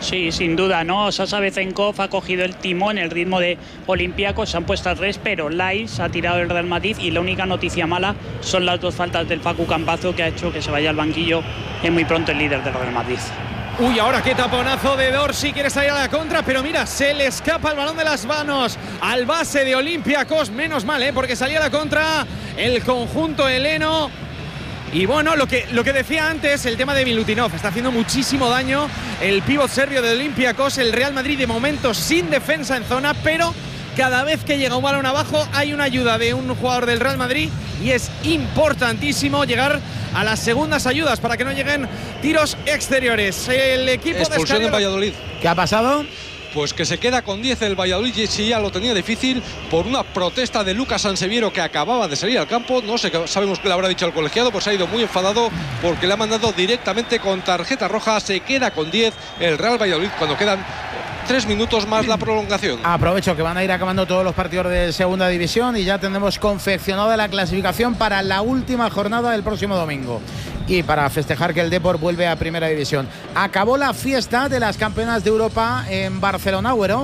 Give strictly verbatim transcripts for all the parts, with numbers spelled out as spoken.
Sí, sin duda, ¿no? Sasa Bezenkov ha cogido el timón, el ritmo de Olympiacos, se han puesto al revés, pero Lais ha tirado el Real Madrid y la única noticia mala son las dos faltas del Facu Campazo, que ha hecho que se vaya al banquillo en muy pronto el líder del Real Madrid. Uy, ahora qué taponazo de Dorsey, quiere salir a la contra, pero mira, se le escapa el balón de las manos al base de Olympiacos, menos mal, ¿eh? Porque salía a la contra el conjunto heleno. Y bueno, lo que, lo que decía antes, el tema de Milutinov, está haciendo muchísimo daño el pívot serbio de Olympiacos. El Real Madrid de momento sin defensa en zona, pero cada vez que llega un balón abajo hay una ayuda de un jugador del Real Madrid y es importantísimo llegar a las segundas ayudas para que no lleguen tiros exteriores. El equipo de expulsión en Valladolid. ¿Qué ha pasado? Pues que se queda con diez el Valladolid, y si ya lo tenía difícil por una protesta de Lucas Sanseviero, que acababa de salir al campo. No sé, sabemos qué le habrá dicho al colegiado, pues ha ido muy enfadado porque le ha mandado directamente con tarjeta roja. Se queda con diez el Real Valladolid cuando quedan tres minutos más la prolongación. Aprovecho que van a ir acabando todos los partidos de segunda división y ya tendremos confeccionada la clasificación para la última jornada del próximo domingo. Y para festejar que el Depor vuelve a primera división. Acabó la fiesta de las campeonas de Europa en Barcelona, Güero.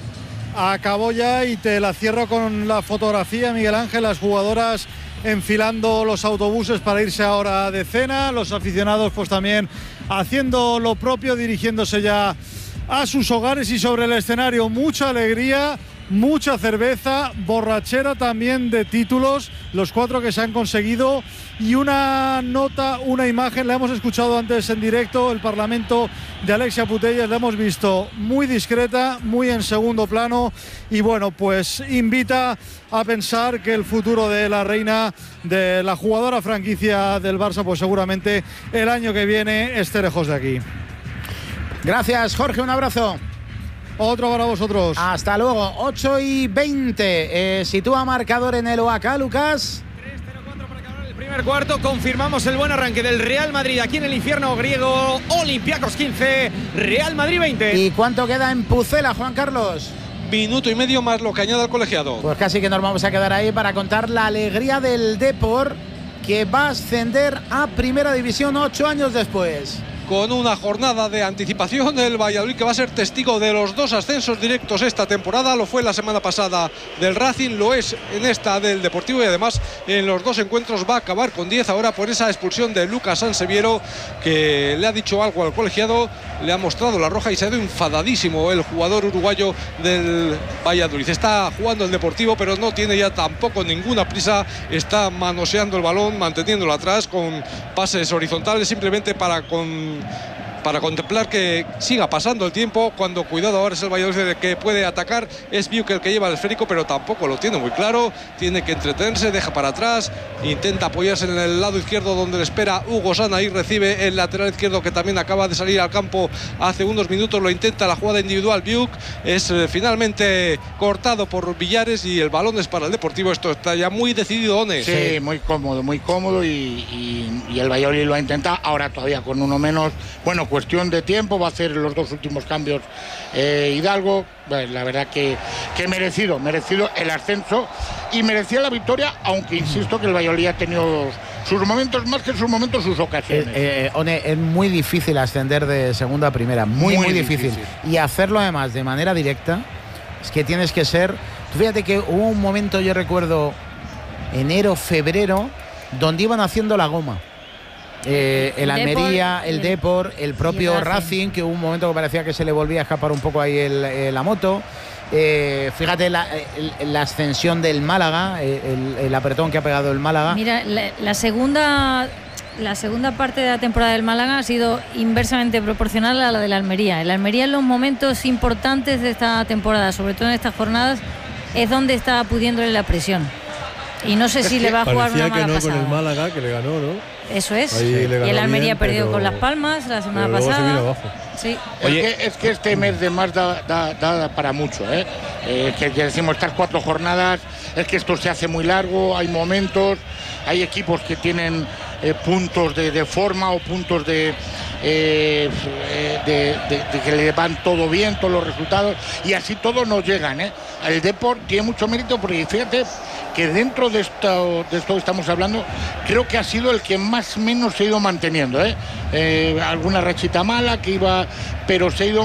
Acabó ya y te la cierro con la fotografía, Miguel Ángel, las jugadoras enfilando los autobuses para irse ahora de cena, los aficionados pues también haciendo lo propio, dirigiéndose ya a sus hogares, y sobre el escenario mucha alegría, mucha cerveza, borrachera también de títulos, los cuatro que se han conseguido, y una nota, una imagen, la hemos escuchado antes en directo, el Parlamento de Alexia Putellas, la hemos visto muy discreta, muy en segundo plano, y bueno, pues invita a pensar que el futuro de la reina, de la jugadora franquicia del Barça, pues seguramente el año que viene esté lejos de aquí. Gracias, Jorge, un abrazo. Otro para vosotros. Hasta luego. ocho y veinte. Eh, sitúa marcador en el O A K, Lucas. tres cero cuatro para acabar el primer cuarto. Confirmamos el buen arranque del Real Madrid aquí en el infierno griego. Olympiacos quince, Real Madrid veinte. ¿Y cuánto queda en Pucela, Juan Carlos? Minuto y medio más lo que añade el colegiado. Pues casi que nos vamos a quedar ahí para contar la alegría del Depor, que va a ascender a primera división ocho años después. Con una jornada de anticipación, el Valladolid, que va a ser testigo de los dos ascensos directos esta temporada. Lo fue la semana pasada del Racing, lo es en esta del Deportivo, y además en los dos encuentros va a acabar con diez ahora por esa expulsión de Lucas Sanseviero, que le ha dicho algo al colegiado, le ha mostrado la roja y se ha ido enfadadísimo el jugador uruguayo del Valladolid. Está jugando el Deportivo, pero no tiene ya tampoco ninguna prisa, está manoseando el balón, manteniéndolo atrás con pases horizontales, simplemente para con para contemplar que siga pasando el tiempo, cuando cuidado ahora es el Valladolid que puede atacar. Es Biuk el que lleva el esférico, pero tampoco lo tiene muy claro, tiene que entretenerse, deja para atrás, intenta apoyarse en el lado izquierdo donde le espera Hugo Sana, y recibe el lateral izquierdo que también acaba de salir al campo hace unos minutos. Lo intenta la jugada individual Biuk, es eh, finalmente cortado por Villares y el balón es para el Deportivo. Esto está ya muy decidido, One. Sí, muy cómodo, muy cómodo, y, y, y el Valladolid lo ha intentado, ahora todavía con uno menos. Bueno, cuestión de tiempo, va a hacer los dos últimos cambios eh, Hidalgo. Bueno, la verdad que, que merecido, merecido el ascenso y merecía la victoria, aunque insisto que el Valladolid ha tenido sus momentos, más que sus momentos, sus ocasiones. Eh, eh, One, es muy difícil ascender de segunda a primera, muy, muy, muy difícil. difícil. Y hacerlo además de manera directa, es que tienes que ser... Fíjate que hubo un momento, yo recuerdo, enero, febrero, donde iban haciendo la goma. Eh, el, el Almería, Depor, el Depor, el propio Racing. Racing, que hubo un momento que parecía que se le volvía a escapar un poco ahí el, el, la moto. Eh, fíjate la, el, la ascensión del Málaga, el, el apretón que ha pegado el Málaga. Mira, la, la segunda la segunda parte de la temporada del Málaga ha sido inversamente proporcional a la del Almería. El Almería en los momentos importantes de esta temporada, sobre todo en estas jornadas, es donde está pudiéndole la presión. Y no sé es si le va a jugar una mala que no pasada. Con el Málaga, que le ganó, ¿no? Eso es. Ahí y el Almería bien, perdió pero, con Las Palmas la semana pero luego pasada. Se vino abajo. Sí. Oye, es que, es que este mes de más da, da, da para mucho, ¿eh? Eh, que, que decimos estas cuatro jornadas, es que esto se hace muy largo, hay momentos, hay equipos que tienen eh, puntos de, de forma o puntos de, eh, de, de, de que le van todo bien, todos los resultados, y así todos nos llegan, ¿eh? El Depor tiene mucho mérito porque fíjate que dentro de esto, de esto que estamos hablando, creo que ha sido el que más o menos se ha ido manteniendo, ¿eh? Eh, alguna rachita mala que iba, pero se ha ido